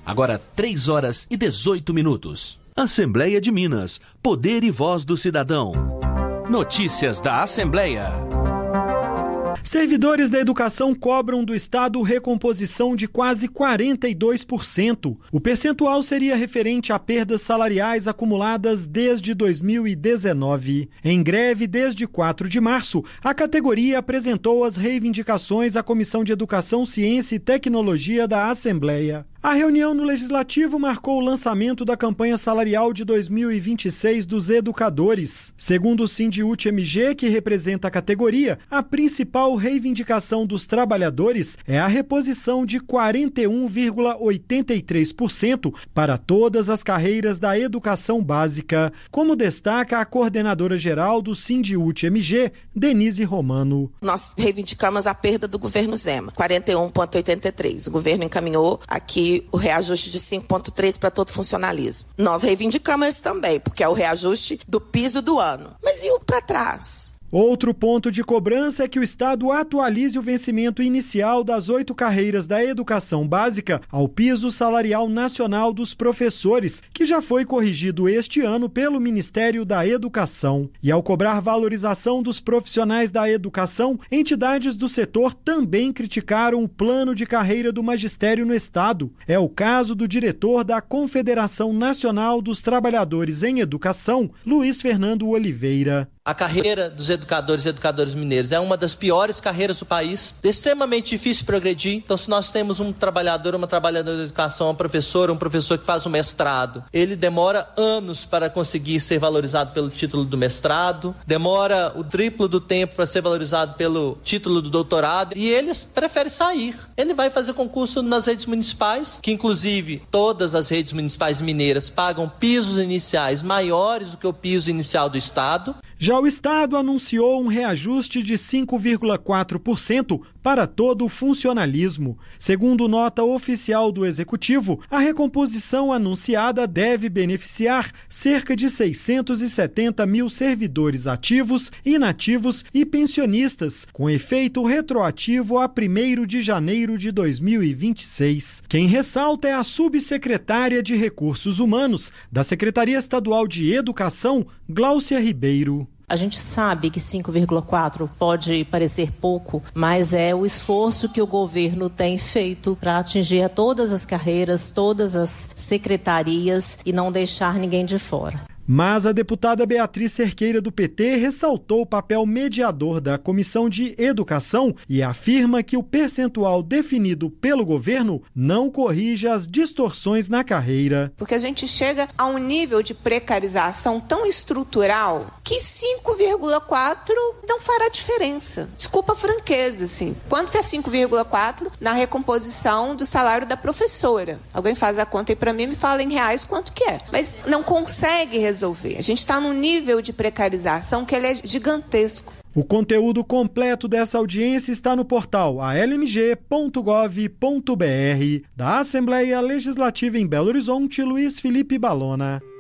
Agora 3h18. Assembleia de Minas. Poder e voz do cidadão. Notícias da Assembleia. Servidores da educação cobram do Estado recomposição de quase 42%. O percentual seria referente a perdas salariais acumuladas desde 2019. Em greve desde 4 de março, a categoria apresentou as reivindicações à Comissão de Educação, Ciência e Tecnologia da Assembleia. A reunião no Legislativo marcou o lançamento da campanha salarial de 2026 dos educadores. Segundo o Sindiúte-MG, que representa a categoria, a principal reivindicação dos trabalhadores é a reposição de 41,83% para todas as carreiras da educação básica, como destaca a coordenadora-geral do Sindiúte-MG, Denise Romano. Nós reivindicamos a perda do governo Zema, 41,83%. O governo encaminhou aqui o reajuste de 5,3% para todo funcionalismo. Nós reivindicamos esse também, porque é o reajuste do piso do ano. Mas e o para trás? Outro ponto de cobrança é que o Estado atualize o vencimento inicial das 8 carreiras da educação básica ao piso salarial nacional dos professores, que já foi corrigido este ano pelo Ministério da Educação. E ao cobrar valorização dos profissionais da educação, entidades do setor também criticaram o plano de carreira do magistério no Estado. É o caso do diretor da Confederação Nacional dos Trabalhadores em Educação, Luiz Fernando Oliveira. A carreira dos educadores e educadores mineiros é uma das piores carreiras do país, extremamente difícil progredir. Então, se nós temos um trabalhador, uma trabalhadora da educação, um professor que faz um mestrado, ele demora anos para conseguir ser valorizado pelo título do mestrado, demora o triplo do tempo para ser valorizado pelo título do doutorado, e ele prefere sair. Ele vai fazer concurso nas redes municipais, que inclusive todas as redes municipais mineiras pagam pisos iniciais maiores do que o piso inicial do Estado. Já o Estado anunciou um reajuste de 5,4% para todo o funcionalismo. Segundo nota oficial do Executivo, a recomposição anunciada deve beneficiar cerca de 670 mil servidores ativos, inativos e pensionistas, com efeito retroativo a 1º de janeiro de 2026. Quem ressalta é a subsecretária de Recursos Humanos da Secretaria Estadual de Educação, Gláucia Ribeiro. A gente sabe que 5,4 pode parecer pouco, mas é o esforço que o governo tem feito para atingir todas as carreiras, todas as secretarias e não deixar ninguém de fora. Mas a deputada Beatriz Cerqueira, do PT, ressaltou o papel mediador da Comissão de Educação e afirma que o percentual definido pelo governo não corrige as distorções na carreira. Porque a gente chega a um nível de precarização tão estrutural que 5,4 não fará diferença. Desculpa a franqueza, assim. Quanto é 5,4 na recomposição do salário da professora? Alguém faz a conta aí para mim e me fala em reais quanto que é. Mas não consegue resolver. A gente está num nível de precarização que ele é gigantesco. O conteúdo completo dessa audiência está no portal almg.gov.br. Da Assembleia Legislativa em Belo Horizonte, Luiz Felipe Balona.